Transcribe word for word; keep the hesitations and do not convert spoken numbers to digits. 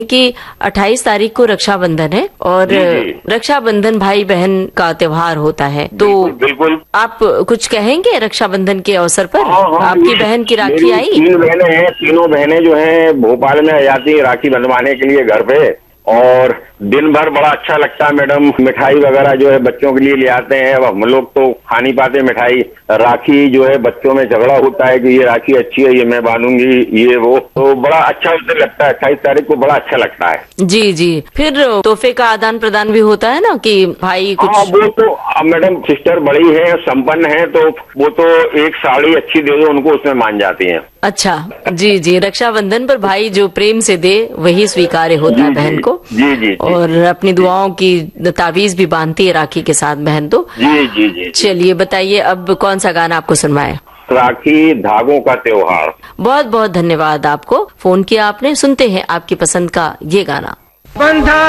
कि अट्ठाईस तारीख को रक्षाबंधन है और रक्षाबंधन भाई बहन का त्योहार होता है, तो बिल्कुल, बिल्कुल। आप कुछ कहेंगे रक्षाबंधन के अवसर पर? हाँ, हाँ, आपकी बहन की राखी आई? तीन बहनें हैं, तीनों बहनें जो हैं भोपाल में आ जाती हैं राखी बंधवाने के लिए घर पे, और दिन भर बड़ा अच्छा लगता है मैडम। मिठाई वगैरह जो है बच्चों के लिए ले आते हैं। अब हम लोग तो खा नहीं पाते मिठाई। राखी जो है बच्चों में झगड़ा होता है कि ये राखी अच्छी है, ये मैं बांधूंगी, ये वो, तो बड़ा अच्छा उस दिन लगता है। अट्ठाईस तारीख को बड़ा अच्छा लगता है। जी जी। फिर तोहफे का आदान प्रदान भी होता है ना कि भाई कुछ? हाँ, वो तो मैडम सिस्टर बड़ी है, संपन्न है, तो वो तो एक साड़ी अच्छी दे दो उनको, उसमें मान जाती हैं। अच्छा, जी जी। रक्षाबंधन पर भाई जो प्रेम से दे वही स्वीकार्य होता है बहन को। जी जी। और अपनी दुआओं की तावीज भी बांधती है राखी के साथ बहन तो। जी जी जी। चलिए बताइए अब कौन सा गाना आपको सुनवाए? राखी धागों का त्योहार। बहुत बहुत धन्यवाद आपको, फोन किया आपने। सुनते हैं आपकी पसंद का ये गाना। बंधा